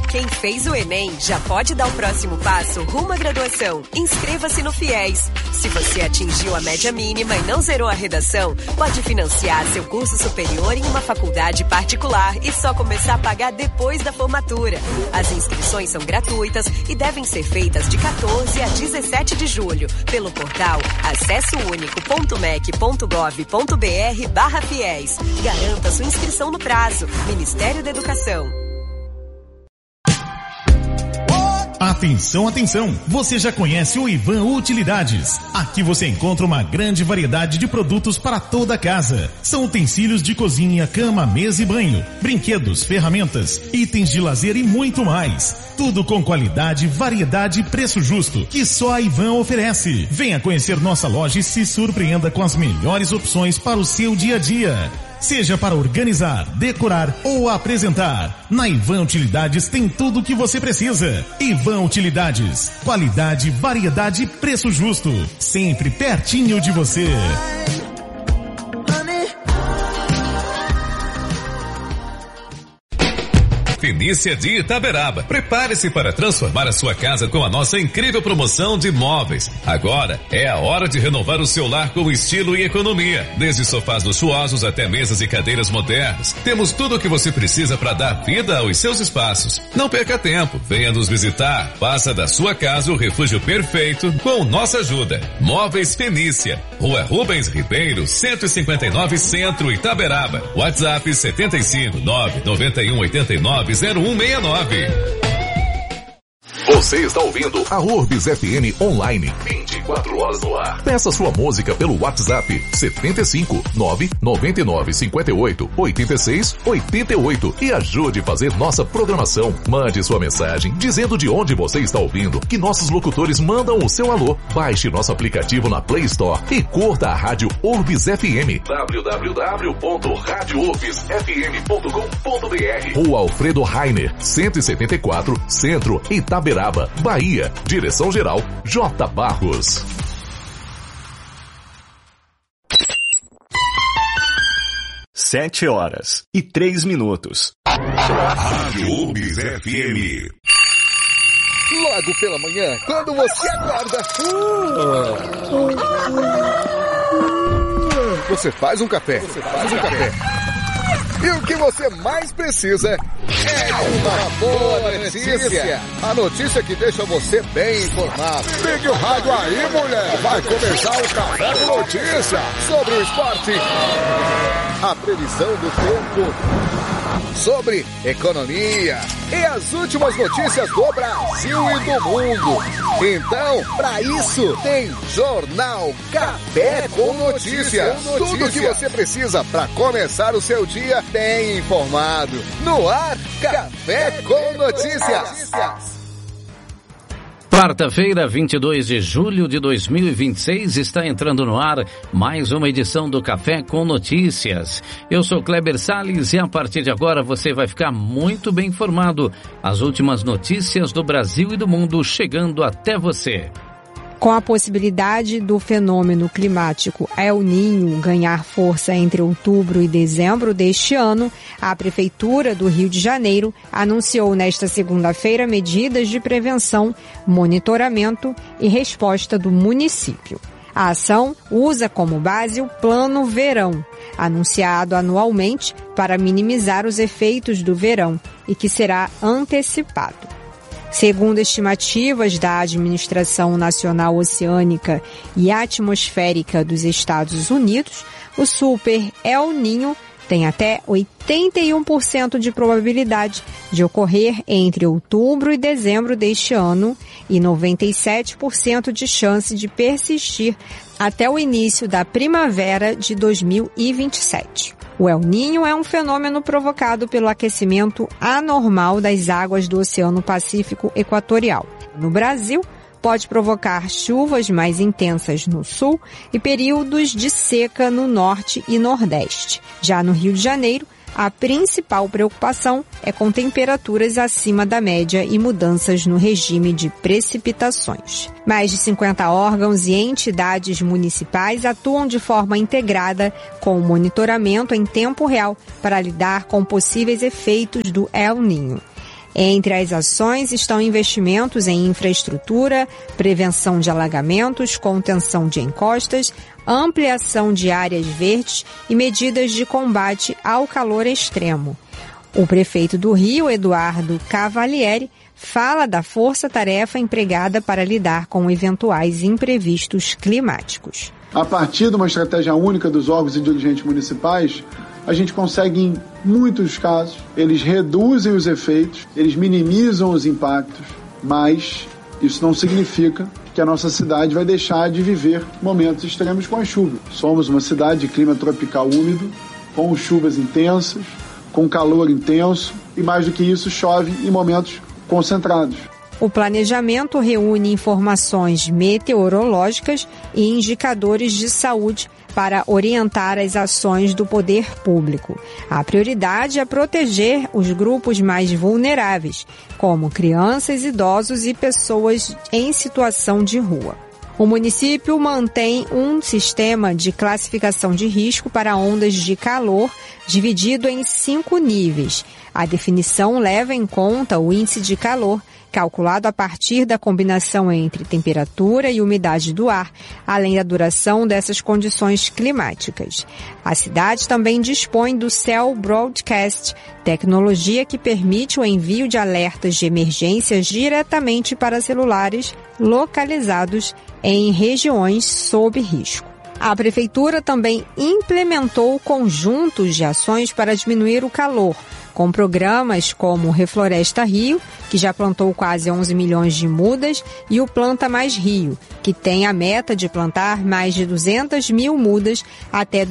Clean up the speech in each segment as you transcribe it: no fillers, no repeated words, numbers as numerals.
Quem fez o Enem já pode dar o próximo passo rumo à graduação. Inscreva-se no FIES. Se você atingiu a média mínima e não zerou a redação, pode financiar seu curso superior em uma faculdade particular e só começar a pagar depois da formatura. As inscrições são gratuitas e devem ser feitas de 14 a 17 de julho pelo portal acessounico.mec.gov.br/FIES. Garanta sua inscrição no prazo. Ministério da Educação. Atenção, atenção! Você já conhece o Ivan Utilidades. Aqui você encontra uma grande variedade de produtos para toda a casa. São utensílios de cozinha, cama, mesa e banho, brinquedos, ferramentas, itens de lazer e muito mais. Tudo com qualidade, variedade e preço justo, que só a Ivan oferece. Venha conhecer nossa loja e se surpreenda com as melhores opções para o seu dia a dia. Seja para organizar, decorar ou apresentar, na Ivan Utilidades tem tudo o que você precisa. Ivan Utilidades, qualidade, variedade e preço justo, sempre pertinho de você. Fenícia de Itaberaba. Prepare-se para transformar a sua casa com a nossa incrível promoção de móveis. Agora é a hora de renovar o seu lar com estilo e economia. Desde sofás luxuosos até mesas e cadeiras modernas. Temos tudo o que você precisa para dar vida aos seus espaços. Não perca tempo. Venha nos visitar. Faça da sua casa o refúgio perfeito com nossa ajuda. Móveis Fenícia. Rua Rubens Ribeiro, 159 Centro, Itaberaba. WhatsApp 75991890169. Você está ouvindo a Urbis FM Online, 24 horas no ar. Peça sua música pelo WhatsApp 75 999 58 86 88 e ajude a fazer nossa programação. Mande sua mensagem dizendo de onde você está ouvindo, que nossos locutores mandam o seu alô. Baixe nosso aplicativo na Play Store e curta a rádio Urbis FM. www.radiourbisfm.com.br. Rua Alfredo Rainer, 174, Centro, Itaberaba, Bahia. Direção-geral J. Barros. Sete horas e 3 minutos. Rádio Urbis FM. Logo pela manhã, quando você acorda, você faz um café. E o que você mais precisa é uma boa notícia. A notícia que deixa você bem informado. Ligue o rádio aí, mulher. Vai começar o Café com Notícia sobre o esporte, a previsão do tempo, sobre economia e as últimas notícias do Brasil e do mundo. Então, para isso, tem Jornal Café com Notícias. Tudo o que você precisa para começar o seu dia bem informado. No ar, Café com Notícias. Quarta-feira, 22 de julho de 2026, está entrando no ar mais uma edição do Café com Notícias. Eu sou Kleber Salles e a partir de agora você vai ficar muito bem informado. As últimas notícias do Brasil e do mundo chegando até você. Com a possibilidade do fenômeno climático El Niño ganhar força entre outubro e dezembro deste ano, a Prefeitura do Rio de Janeiro anunciou nesta segunda-feira medidas de prevenção, monitoramento e resposta do município. A ação usa como base o Plano Verão, anunciado anualmente para minimizar os efeitos do verão e que será antecipado. Segundo estimativas da Administração Nacional Oceânica e Atmosférica dos Estados Unidos, o Super El Niño tem até 81% de probabilidade de ocorrer entre outubro e dezembro deste ano e 97% de chance de persistir até o início da primavera de 2027. O El Niño é um fenômeno provocado pelo aquecimento anormal das águas do Oceano Pacífico Equatorial. No Brasil, pode provocar chuvas mais intensas no sul e períodos de seca no norte e nordeste. Já no Rio de Janeiro, a principal preocupação é com temperaturas acima da média e mudanças no regime de precipitações. Mais de 50 órgãos e entidades municipais atuam de forma integrada com o monitoramento em tempo real para lidar com possíveis efeitos do El Niño. Entre as ações estão investimentos em infraestrutura, prevenção de alagamentos, contenção de encostas, ampliação de áreas verdes e medidas de combate ao calor extremo. O prefeito do Rio, Eduardo Cavalieri, fala da força-tarefa empregada para lidar com eventuais imprevistos climáticos. A partir de uma estratégia única dos órgãos e dirigentes municipais, a gente consegue, em muitos casos, eles reduzem os efeitos, eles minimizam os impactos, mas isso não significa que a nossa cidade vai deixar de viver momentos extremos com a chuva. Somos uma cidade de clima tropical úmido, com chuvas intensas, com calor intenso e, mais do que isso, chove em momentos concentrados. O planejamento reúne informações meteorológicas e indicadores de saúde para orientar as ações do poder público. A prioridade é proteger os grupos mais vulneráveis, como crianças, idosos e pessoas em situação de rua. O município mantém um sistema de classificação de risco para ondas de calor dividido em 5 níveis. A definição leva em conta o índice de calor, calculado a partir da combinação entre temperatura e umidade do ar, além da duração dessas condições climáticas. A cidade também dispõe do Cell Broadcast, tecnologia que permite o envio de alertas de emergências diretamente para celulares localizados em regiões sob risco. A Prefeitura também implementou conjuntos de ações para diminuir o calor, com programas como o Refloresta Rio, que já plantou quase 11 milhões de mudas, e o Planta Mais Rio, que tem a meta de plantar mais de 200 mil mudas até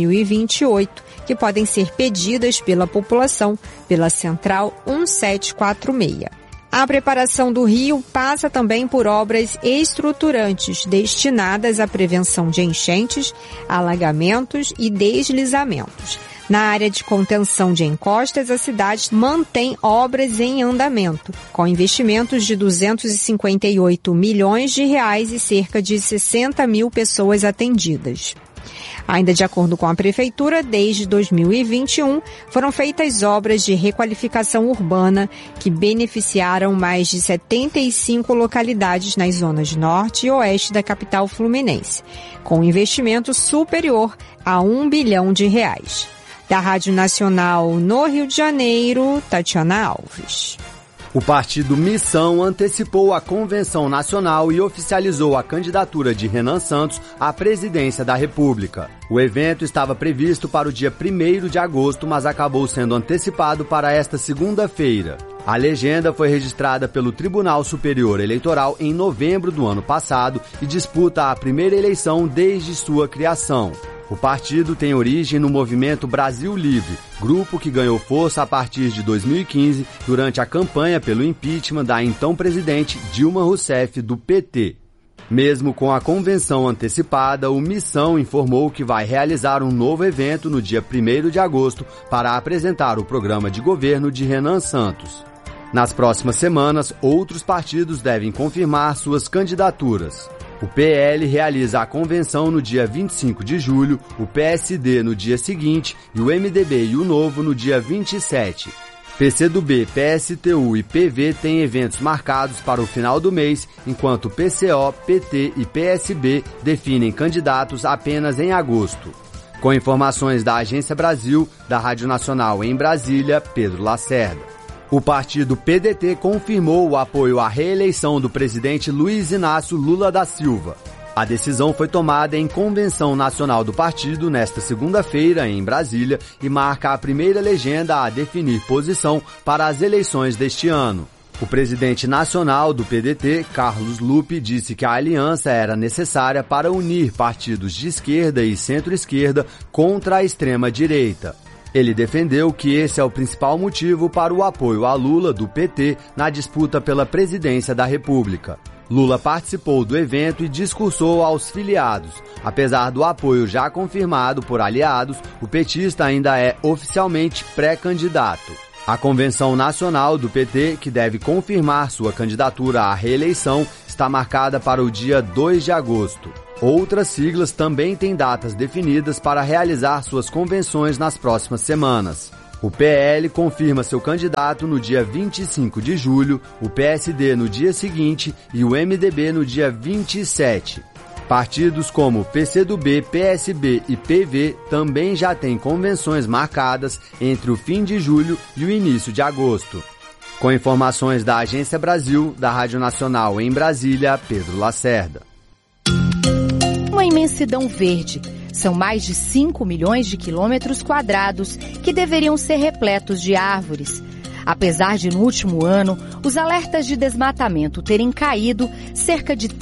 2028, que podem ser pedidas pela população pela Central 1746. A preparação do rio passa também por obras estruturantes destinadas à prevenção de enchentes, alagamentos e deslizamentos. Na área de contenção de encostas, a cidade mantém obras em andamento, com investimentos de 258 milhões de reais e cerca de 60 mil pessoas atendidas. Ainda de acordo com a Prefeitura, desde 2021, foram feitas obras de requalificação urbana que beneficiaram mais de 75 localidades nas zonas norte e oeste da capital fluminense, com investimento superior a R$1 bilhão. Da Rádio Nacional no Rio de Janeiro, Tatiana Alves. O partido Missão antecipou a convenção nacional e oficializou a candidatura de Renan Santos à presidência da República. O evento estava previsto para o dia 1º de agosto, mas acabou sendo antecipado para esta segunda-feira. A legenda foi registrada pelo Tribunal Superior Eleitoral em novembro do ano passado e disputa a primeira eleição desde sua criação. O partido tem origem no Movimento Brasil Livre, grupo que ganhou força a partir de 2015 durante a campanha pelo impeachment da então presidente Dilma Rousseff do PT. Mesmo com a convenção antecipada, o Missão informou que vai realizar um novo evento no dia 1º de agosto para apresentar o programa de governo de Renan Santos. Nas próximas semanas, outros partidos devem confirmar suas candidaturas. O PL realiza a convenção no dia 25 de julho, o PSD no dia seguinte e o MDB e o Novo no dia 27. PCdoB, PSTU e PV têm eventos marcados para o final do mês, enquanto PCO, PT e PSB definem candidatos apenas em agosto. Com informações da Agência Brasil, da Rádio Nacional em Brasília, Pedro Lacerda. O partido PDT confirmou o apoio à reeleição do presidente Luiz Inácio Lula da Silva. A decisão foi tomada em convenção nacional do partido nesta segunda-feira em Brasília e marca a primeira legenda a definir posição para as eleições deste ano. O presidente nacional do PDT, Carlos Lupe, disse que a aliança era necessária para unir partidos de esquerda e centro-esquerda contra a extrema-direita. Ele defendeu que esse é o principal motivo para o apoio a Lula do PT na disputa pela presidência da República. Lula participou do evento e discursou aos filiados. Apesar do apoio já confirmado por aliados, o petista ainda é oficialmente pré-candidato. A convenção nacional do PT, que deve confirmar sua candidatura à reeleição, está marcada para o dia 2 de agosto. Outras siglas também têm datas definidas para realizar suas convenções nas próximas semanas. O PL confirma seu candidato no dia 25 de julho, o PSD no dia seguinte e o MDB no dia 27. Partidos como PCdoB, PSB e PV também já têm convenções marcadas entre o fim de julho e o início de agosto. Com informações da Agência Brasil, da Rádio Nacional em Brasília, Pedro Lacerda. Uma imensidão verde. São mais de 5 milhões de quilômetros quadrados que deveriam ser repletos de árvores. Apesar de, no último ano, os alertas de desmatamento terem caído cerca de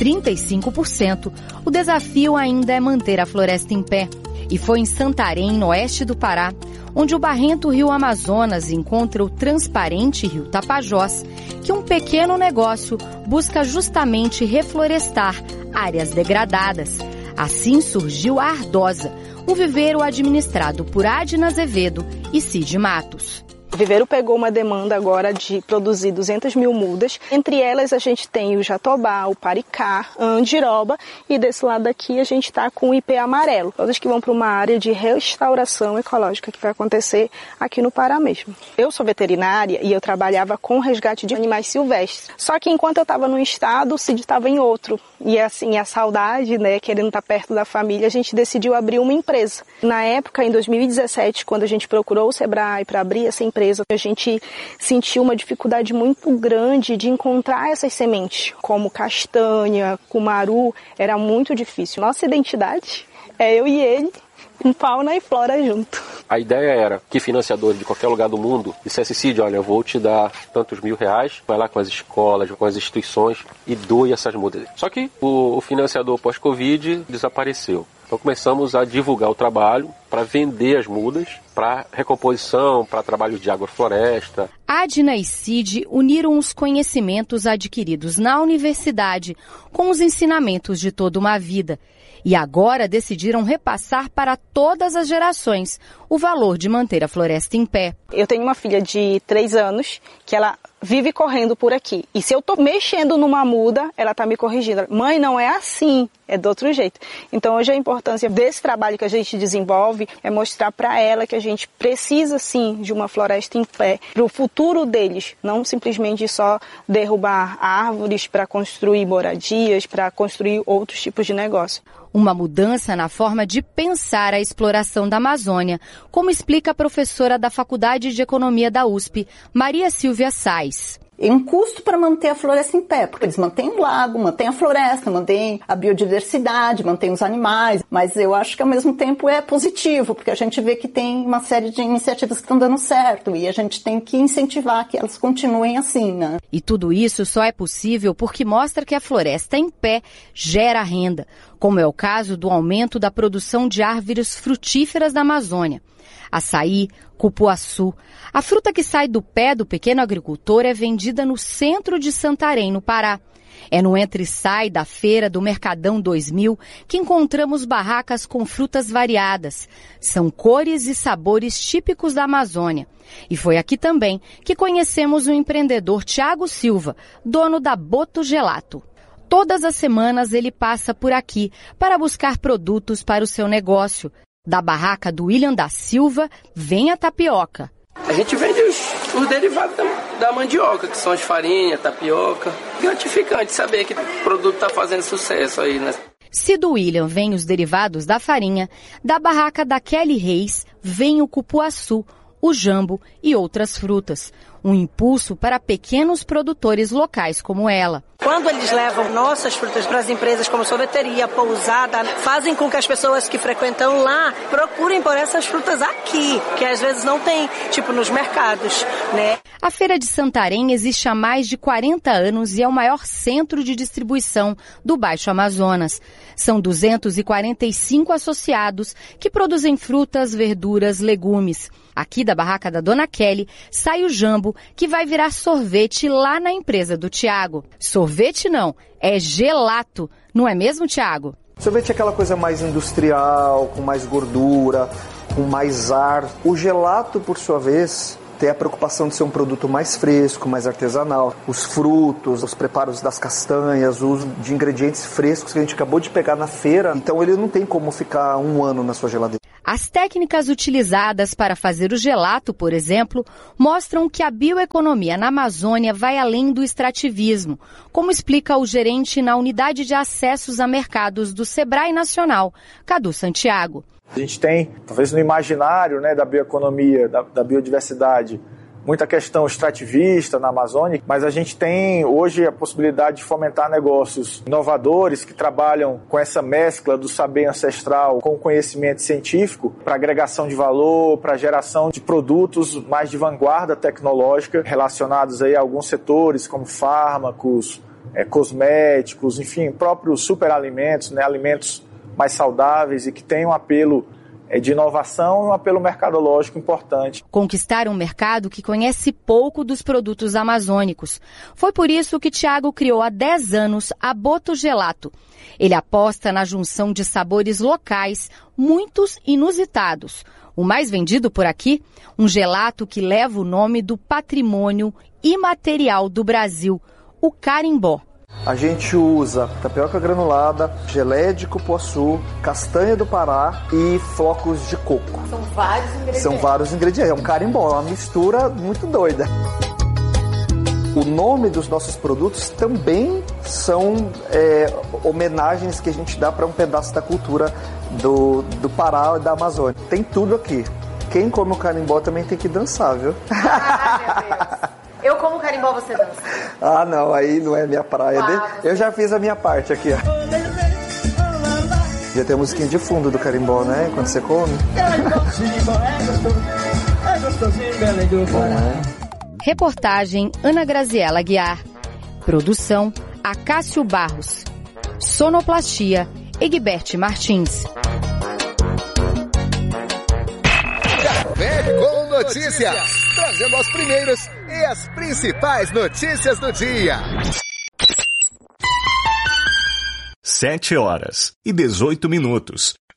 35%, o desafio ainda é manter a floresta em pé. E foi em Santarém, no oeste do Pará, onde o barrento rio Amazonas encontra o transparente rio Tapajós, que um pequeno negócio busca justamente reflorestar áreas degradadas. Assim surgiu a Ardosa, um viveiro administrado por Adna Azevedo e Cid Matos. O viveiro pegou uma demanda agora de produzir 200 mil mudas. Entre elas a gente tem o jatobá, o paricá, a andiroba e desse lado aqui a gente está com o ipê amarelo. Todas que vão para uma área de restauração ecológica que vai acontecer aqui no Pará mesmo. Eu sou veterinária e eu trabalhava com resgate de animais silvestres. Só que enquanto eu estava num estado, o Cid estava em outro. E assim, a saudade, né, querendo estar perto da família, a gente decidiu abrir uma empresa. Na época, em 2017, quando a gente procurou o Sebrae para abrir essa empresa, a gente sentiu uma dificuldade muito grande de encontrar essas sementes, como castanha, cumaru, era muito difícil. Nossa identidade é eu e ele, com fauna e flora junto. A ideia era que financiadores de qualquer lugar do mundo dissesse: Cid, olha, eu vou te dar tantos R$1.000, vai lá com as escolas, com as instituições e doe essas mudas. Só que o financiador pós-Covid desapareceu. Então começamos a divulgar o trabalho para vender as mudas, para recomposição, para trabalho de agrofloresta. Adna e Cid uniram os conhecimentos adquiridos na universidade com os ensinamentos de toda uma vida. E agora decidiram repassar para todas as gerações o valor de manter a floresta em pé. Eu tenho uma filha de 3 anos que ela vive correndo por aqui. E se eu estou mexendo numa muda, ela está me corrigindo. Mãe, não é assim, é do outro jeito. Então hoje a importância desse trabalho que a gente desenvolve é mostrar para ela que a gente precisa sim de uma floresta em pé para o futuro deles. Não simplesmente só derrubar árvores para construir moradias, para construir outros tipos de negócio. Uma mudança na forma de pensar a exploração da Amazônia, como explica a professora da Faculdade de Economia da USP, Maria Silvia Sais. É um custo para manter a floresta em pé, porque eles mantêm o lago, mantêm a floresta, mantêm a biodiversidade, mantêm os animais, mas eu acho que ao mesmo tempo é positivo, porque a gente vê que tem uma série de iniciativas que estão dando certo e a gente tem que incentivar que elas continuem assim, né? E tudo isso só é possível porque mostra que a floresta em pé gera renda, como é o caso do aumento da produção de árvores frutíferas da Amazônia. Açaí, cupuaçu. A fruta que sai do pé do pequeno agricultor é vendida no centro de Santarém, no Pará. É no entre-sai da feira do Mercadão 2000 que encontramos barracas com frutas variadas. São cores e sabores típicos da Amazônia. E foi aqui também que conhecemos o empreendedor Tiago Silva, dono da Boto Gelato. Todas as semanas ele passa por aqui para buscar produtos para o seu negócio. Da barraca do William da Silva, vem a tapioca. A gente vende os derivados da mandioca, que são as farinhas, tapioca. Gratificante saber que o produto está fazendo sucesso aí, né? Se do William vem os derivados da farinha, da barraca da Kelly Reis vem o cupuaçu, o jambo e outras frutas. Um impulso para pequenos produtores locais como ela. Quando eles levam nossas frutas para as empresas como sorveteria, pousada, fazem com que as pessoas que frequentam lá procurem por essas frutas aqui, que às vezes não tem, tipo nos mercados, né? A Feira de Santarém existe há mais de 40 anos e é o maior centro de distribuição do Baixo Amazonas. São 245 associados que produzem frutas, verduras, legumes. Aqui da barraca da Dona Kelly sai o jambo, que vai virar sorvete lá na empresa do Tiago. Sorvete não, é gelato, não é mesmo, Tiago? Sorvete é aquela coisa mais industrial, com mais gordura, com mais ar. O gelato, por sua vez, tem a preocupação de ser um produto mais fresco, mais artesanal. Os frutos, os preparos das castanhas, o uso de ingredientes frescos que a gente acabou de pegar na feira. Então ele não tem como ficar um ano na sua geladeira. As técnicas utilizadas para fazer o gelato, por exemplo, mostram que a bioeconomia na Amazônia vai além do extrativismo, como explica o gerente na Unidade de Acessos a Mercados do Sebrae Nacional, Cadu Santiago. A gente tem, talvez no imaginário, da bioeconomia, da biodiversidade, muita questão extrativista na Amazônia, mas a gente tem hoje a possibilidade de fomentar negócios inovadores que trabalham com essa mescla do saber ancestral com o conhecimento científico para agregação de valor, para geração de produtos mais de vanguarda tecnológica relacionados aí a alguns setores como fármacos, cosméticos, enfim, próprios superalimentos, alimentos mais saudáveis e que têm um apelo de inovação e um apelo mercadológico importante. Conquistar um mercado que conhece pouco dos produtos amazônicos. Foi por isso que Thiago criou há 10 anos a Boto Gelato. Ele aposta na junção de sabores locais, muitos inusitados. O mais vendido por aqui, um gelato que leva o nome do patrimônio imaterial do Brasil, o carimbó. A gente usa tapioca granulada, geleia de cupuaçu, castanha do Pará e flocos de coco. São vários ingredientes. É um carimbó, uma mistura muito doida. O nome dos nossos produtos também são homenagens que a gente dá para um pedaço da cultura do Pará e da Amazônia. Tem tudo aqui. Quem come o carimbó também tem que dançar, viu? Ai, meu Deus. Eu como carimbó, você dança? Ah, não, aí não é minha praia. Eu já fiz a minha parte aqui, ó. Já tem a musiquinha de fundo do carimbó, né? Quando você come. Reportagem Ana Graziela Guiar. Produção Acácio Barros. Sonoplastia Egbert Martins. Café com Notícias, trazendo as primeiras e as principais notícias do dia. 7 horas e 18 minutos.